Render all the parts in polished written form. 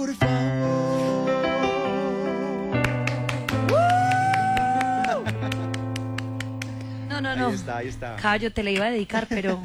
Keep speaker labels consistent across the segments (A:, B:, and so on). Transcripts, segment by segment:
A: por favor.
B: No.
A: Ahí está.
B: Caballo, te la iba a dedicar, pero...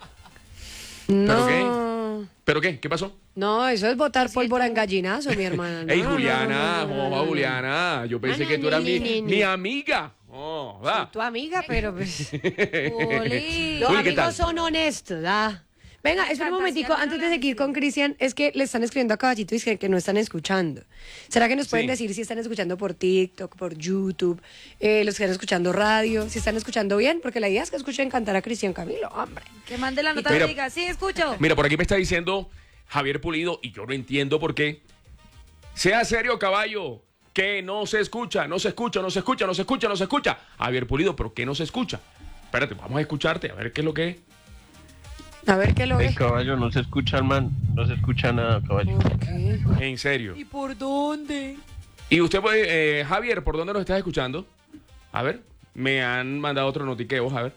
C: No.
D: ¿Pero qué? ¿Qué pasó?
C: No, eso es botar pólvora en gallinazo, mi hermana.
D: Ey,
C: No,
D: Juliana,
C: no.
D: Juliana, yo pensé que tú eras mi amiga. Oh,
C: Soy
D: va.
C: tu amiga, pero pues...
B: Juli.
C: Los
D: Juli, ¿qué tal?
C: amigos son honestos, ¿ah? Venga, espera un momentico, antes de seguir con Cristian, es que le están escribiendo a Caballito y dicen que no están escuchando. ¿Será que nos pueden
D: Sí.
C: decir si están escuchando por TikTok, por YouTube, los que están escuchando radio, si están escuchando bien? Porque la idea es que escuchen cantar a Cristian Camilo, hombre.
B: Que mande la nota
D: Mira.
B: y diga, sí, escucho.
D: Mira, por aquí me está diciendo Javier Pulido, y yo no entiendo por qué. Sea serio, caballo, que no se escucha. Javier Pulido, ¿pero qué no se escucha? Espérate, vamos a escucharte, a ver qué es lo que es.
C: A ver qué lo ve.
E: El caballo no se escucha, hermano. No se escucha nada, caballo.
C: ¿Por qué?
D: En serio.
B: ¿Y por dónde?
D: Y usted puede, Javier, ¿por dónde nos estás escuchando? A ver, me han mandado otro notiqueo, a ver.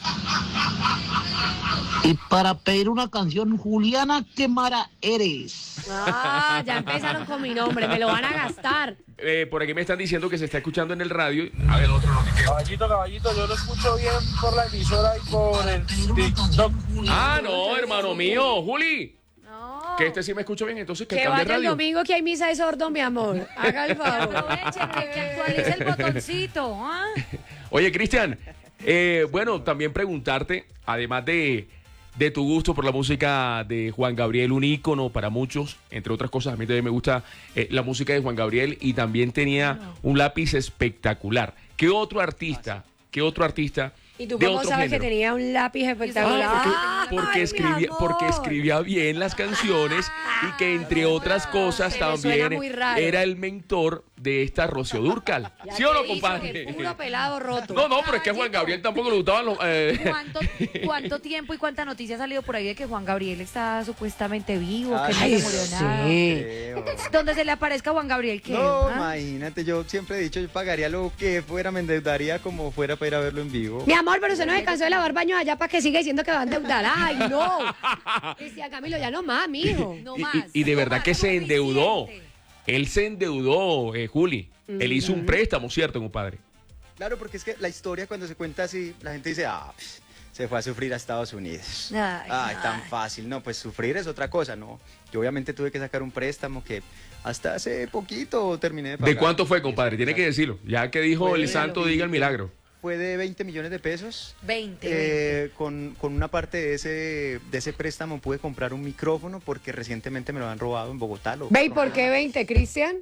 F: Y para pedir una canción, Juliana, qué mara eres.
C: Ah, ya empezaron con mi nombre, me lo van a gastar.
D: Por aquí me están diciendo que se está escuchando en el radio. A ver, otro notiqueo.
E: Caballito, yo lo escucho bien por la emisora y por el TikTok.
D: Ah, no, hermano mío, Juli.
B: No.
D: Que este sí me escucho bien, entonces que
C: Que
D: cambie
C: vaya el
D: radio.
C: domingo que hay misa de sordo, mi amor. Haga el favor.
B: Aprovechen que actualice el botoncito. ¿Ah?
D: Oye, Cristian, bueno, también preguntarte, además de tu gusto por la música de Juan Gabriel, un ícono para muchos, entre otras cosas, a mí también me gusta la música de Juan Gabriel y también tenía un lápiz espectacular. ¿Qué otro artista
C: ¿Y tú
D: de
C: cómo
D: otro
C: sabes que
D: género?
C: tenía un lápiz espectacular?
D: Porque escribía bien las canciones y que entre otras cosas
C: Se me suena
D: también
C: muy raro.
D: era el mentor de esta Rocío Dúrcal.
C: Ya
D: ¿Sí o no,
C: te dijo
D: compadre?
C: que el puro pelado roto.
D: No, pero es que a Juan Gabriel tampoco le gustaban los...
B: ¿Cuánto tiempo y cuánta noticia ha salido por ahí de que Juan Gabriel está supuestamente vivo, que no
C: Ay,
B: se murió nada?
C: sí.
B: Donde se le aparezca a Juan Gabriel, ¿qué?
A: No,
B: ¿Ah?
A: imagínate, yo siempre he dicho, yo pagaría lo que fuera, me endeudaría como fuera para ir a verlo en vivo.
C: Mi amor, pero usted no se cansó de lavar baños allá para que siga diciendo que va a endeudar. ay, no. Cristian Camilo, ya no más, mijo.
B: No
D: Y-
B: más.
D: y de
B: no
D: verdad
B: más,
D: que se
B: suficiente.
D: endeudó. Él se endeudó, Juli. Él hizo un préstamo, ¿cierto, compadre?
A: Claro, porque es que la historia cuando se cuenta así, la gente dice, se fue a sufrir a Estados Unidos.
B: Ay,
A: Tan fácil. No, pues sufrir es otra cosa, ¿no? Yo obviamente tuve que sacar un préstamo que hasta hace poquito terminé de pagar.
D: ¿De cuánto fue, compadre? Tiene que decirlo. Ya que dijo
A: Fue
D: el santo, diga el milagro.
A: Fue de 20 millones de pesos.
B: 20.
A: Con una parte de ese préstamo pude comprar un micrófono porque recientemente me lo han robado en Bogotá.
C: ¿Ve y por qué 20, Cristian?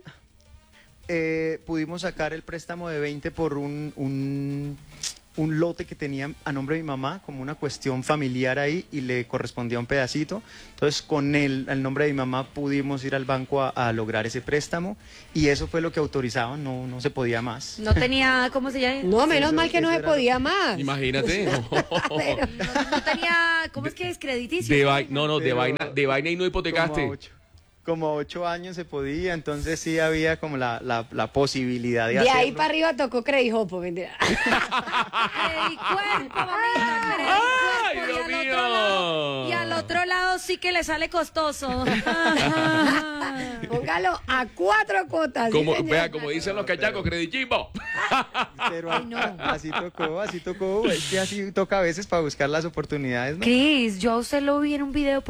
A: Pudimos sacar el préstamo de 20 por un lote que tenía a nombre de mi mamá, como una cuestión familiar ahí, y le correspondía un pedacito. Entonces, con el nombre de mi mamá pudimos ir al banco a lograr ese préstamo, y eso fue lo que autorizaban, no se podía más.
B: No tenía, ¿cómo se llama?
C: No, menos
A: Eso-
C: mal que no
A: eso
C: se
A: era-
C: podía más.
D: Imagínate. No,
B: No tenía, ¿cómo es que es crediticio?
D: de
A: Pero-
D: vaina y no hipotecaste.
A: Como a 8 años se podía, entonces sí había como la posibilidad de
C: De
A: hacerlo.
C: ahí para arriba tocó Credit Hopo, mentira.
B: Credicuerpo, mamita,
D: ¡Ay,
B: credicuerpo.
D: Dios
B: Y al otro lado-
D: mío!
B: y al otro lado sí que le sale costoso.
C: Póngalo a 4 cuotas. ¿sí,
D: Como,
C: señor?
D: vea, como dicen los cachacos, credichimbo.
A: Pero
B: Ay, no.
A: así tocó, es que así toca a veces para buscar las oportunidades, ¿no?
B: Cris, yo a usted lo vi en un video